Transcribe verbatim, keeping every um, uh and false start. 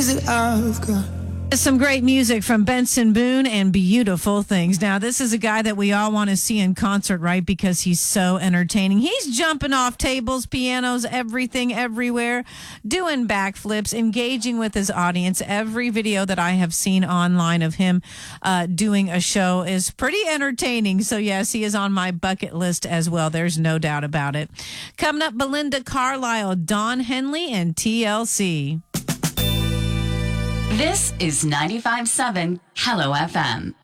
I've got. Some great music from Benson Boone and Beautiful Things. Now, this is a guy that we all want to see in concert, right? Because he's so entertaining. He's jumping off tables, pianos, everything, everywhere, doing backflips, engaging with his audience. Every video that I have seen online of him uh, doing a show is pretty entertaining. So, yes, he is on my bucket list as well. There's no doubt about it. Coming up, Belinda Carlisle, Don Henley, and T L C. This is ninety-five point seven Hello F M.